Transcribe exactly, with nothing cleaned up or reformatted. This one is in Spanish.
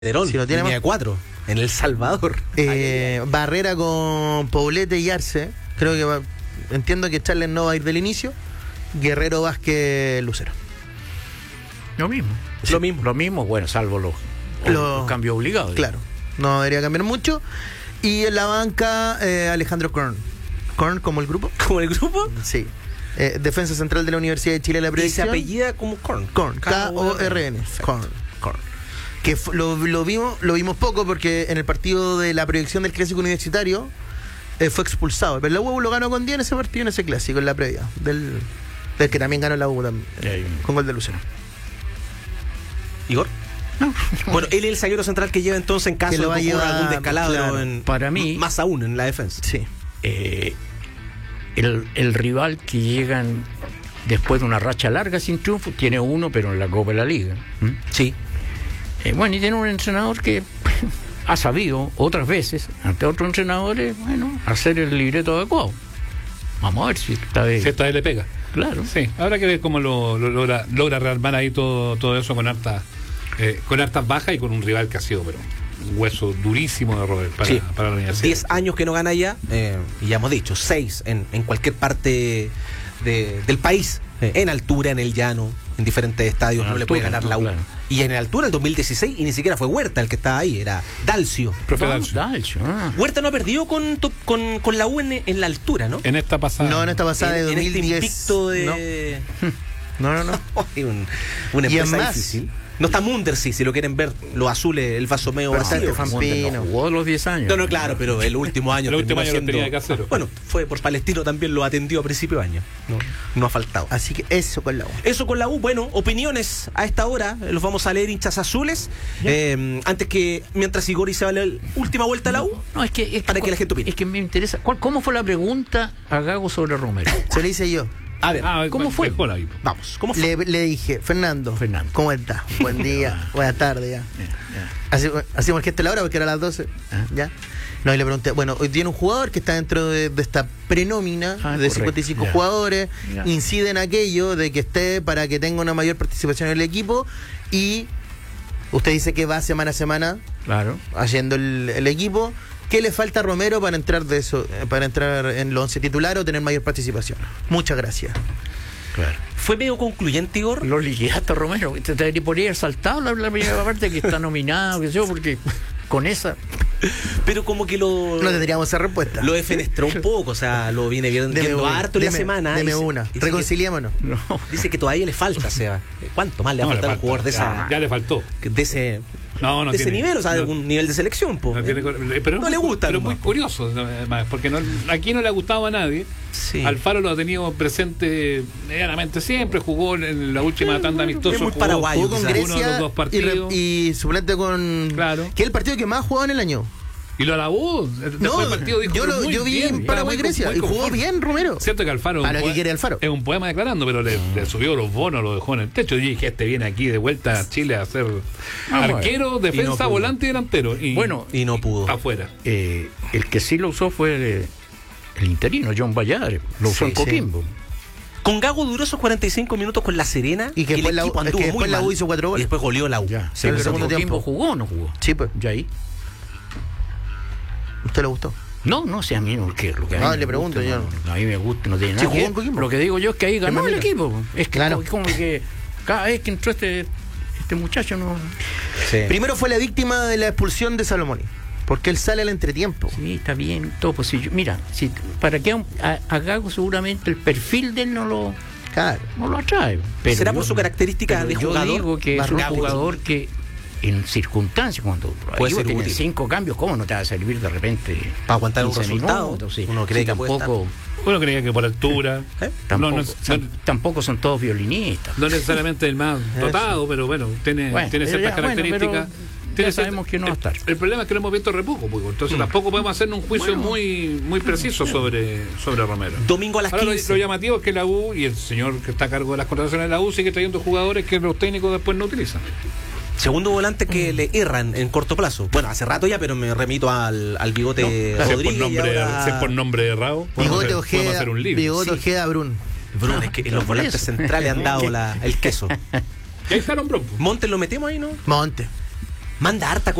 Si no tiene línea de cuatro, en El Salvador. Eh, Barrera con Poblete y Arce. Creo que va, entiendo que Charles no va a ir del inicio. Guerrero, Vázquez, Lucero. Lo mismo. Sí. Lo mismo. Lo mismo, bueno, salvo los, Lo, los cambios obligados. Claro, no debería cambiar mucho. Y en la banca, eh, Alejandro Korn. Korn como el grupo. ¿Como el grupo? Sí. Eh, defensa central de la Universidad de Chile de la Proyección. Y se apellida como Korn. Korn, K O R N. Korn. Korn. Que lo, lo vimos lo vimos poco porque en el partido de la proyección del clásico universitario eh, fue expulsado. Pero la U lo ganó con diez en ese partido, en ese clásico, en la previa. Del, del que también ganó la U también, eh, con gol de Lucero. ¿Igor? No. Bueno, él es el zaguero central que lleva entonces en caso que lo de que ocurra algún descalabro. Claro, en, para mí, más aún en la defensa. Sí. Eh, el, el rival que llegan después de una racha larga sin triunfo tiene uno, pero en la Copa de la Liga. ¿Mm? Sí. Eh, bueno, y tiene un entrenador que ha sabido otras veces, ante otros entrenadores, bueno, hacer el libreto adecuado. Vamos a ver si esta vez... Si esta vez le pega. Claro. Sí, habrá que ver cómo lo, lo logra, logra rearmar ahí todo, todo eso con hartas eh, con hartas bajas y con un rival que ha sido, pero un hueso durísimo de roer para, sí. para la universidad. Diez años que no gana ya, eh, y ya hemos dicho, seis en, en cualquier parte de, del país, eh, en altura, en el llano, en diferentes estadios, no, no le puede ganar la U. Claro. Y en altura el dos mil dieciséis, y ni siquiera fue Huerta el que estaba ahí, era Dalcio. Profe no, Dalcio. Dalcio ah. Huerta no ha perdido con, con, con la U en, en la altura, ¿no? En esta pasada. No, en esta pasada en, de dos mil diez. En este invicto de... No, no, no. no. un, una y empresa más, difícil. No está Mundersi, si lo quieren ver, los azules, el vaso medio vacío. Fampino. Jugó los diez años. No, no, claro, pero el último año. el último año siendo, tenía que hacerlo. Bueno, fue por Palestino, también lo atendió a principio de año. No, no ha faltado. Así que eso con la U. Eso con la U. Bueno, opiniones a esta hora, los vamos a leer, hinchas azules. Eh, antes que, mientras Igor se va a la última vuelta a la U. No, no es que. Es para que, que la gente opine. Es que me interesa. ¿Cuál, ¿Cómo fue la pregunta a Gago sobre Romero? Se le hice yo. A ver, ah, ¿cómo fue? Ahí. Vamos, ¿cómo fue? Le, le dije, Fernando, Fernando, ¿cómo está? Buen día, buenas tardes ya. Así, hacíamos el gesto de la hora porque era las doce. ¿Ah? ¿Ya? No, y le pregunté, bueno, hoy tiene un jugador que está dentro de, de esta prenómina ah, de correcto. cincuenta y cinco ya. jugadores, ya. incide en aquello de que esté para que tenga una mayor participación en el equipo y usted dice que va semana a semana claro. haciendo el, el equipo. ¿Qué le falta a Romero para entrar de eso, para entrar en los once titular o tener mayor participación? Muchas gracias. Claro. ¿Fue medio concluyente, Igor? Lo liquidaste, Romero. Te, te, te podría haber saltado la, la primera parte que está nominado, que sé yo, porque con esa. Pero como que lo. No tendríamos esa respuesta. Lo defenestró un poco, o sea, lo viene viendo, viendo una, harto deme, la semana. Deme dice, una. dice Reconciliémonos. Que, no. Dice que todavía le falta, o sea, ¿cuánto más le va a no, faltar a un falta, jugador de ya, esa. Ya le faltó. De ese. No, no de tiene, ese nivel, o sea, de no, algún nivel de selección, po. No, tiene, pero no le gusta. Pero muy curioso, además, porque no, aquí no le ha gustado a nadie. Sí. Alfaro lo ha tenido presente medianamente siempre, jugó en la última sí, tanda amistosa, muy jugó, paraguayo, jugó con uno Grecia de los dos partidos. y, y suplente con... Claro. Que es el partido que más ha jugado en el año. Y lo alabó. No, del partido dijo, yo, lo, muy yo vi bien, en Paraguay Grecia y jugó bien Romero. Cierto que Alfaro Para lo que quiere Alfaro. es un poema declarando, pero le, le subió los bonos, lo dejó en el techo. Yo dije, este viene aquí de vuelta a Chile a ser ah, arquero, bueno. defensa, no volante y delantero. Y, bueno, y no pudo. Afuera. Eh, el que sí lo usó fue el, el interino, John Valladares. Lo usó sí, en Coquimbo. Sí. Con Gago duró esos cuarenta y cinco minutos con La Serena y que después, la, anduvo que después muy la U mal, hizo cuatro goles. Y después goleó la U. Ya. Sí, en el segundo tiempo tiempo. ¿Jugó o no jugó? Sí, pues. ¿Ya ahí? ¿Usted le gustó? No, no sé a mí lo que, lo que a mí no, me le pregunto gusta, yo. No, a mí me gusta, no tiene ¿Sí nada jugó que en Coquimbo? Lo que digo yo es que ahí ganó el equipo. Es que claro. como, como que cada vez que entró este, este muchacho no... Sí. Primero fue la víctima de la expulsión de Salomón. Porque él sale al entretiempo. Sí, está bien, todo. Pues, si yo, mira, si, para que a, a, a Gago seguramente el perfil de él no lo, claro. no lo atrae. Pero ¿será yo, por su característica de yo jugador? Yo digo que es un Gago, jugador que en circunstancias, cuando puede ser tienen útil. cinco cambios, ¿cómo no te va a servir de repente para aguantar un resultado? Minutos, sí. Uno cree sí, que tampoco, Uno creía que por altura. ¿Eh? Tampoco, no, no, son, no, tampoco son todos violinistas. No necesariamente el más dotado, pero bueno, tiene, bueno, tiene ciertas ya, características. Bueno, tiene ya sabemos cierta, que no va a estar. El, el problema es que lo hemos visto re poco, pues, entonces mm. tampoco podemos hacer un juicio bueno, muy muy preciso sobre, sobre Romero. Domingo a las Ahora, quince. Lo, lo llamativo es que la U y el señor que está a cargo de las contrataciones de la U sigue trayendo jugadores que los técnicos después no utilizan. Segundo volante que le erran en corto plazo. Bueno, hace rato ya, pero me remito al, al bigote no, Rodríguez. Si es por nombre, ahora... si es por nombre errado, bigote Ojeda, hacer un libro. Bigote sí. Ojeda Brun. Brun, es que en los volantes eso. centrales han dado la, el queso. Y ahí está Brun. Montes lo metemos ahí, ¿no? Monte. manda harta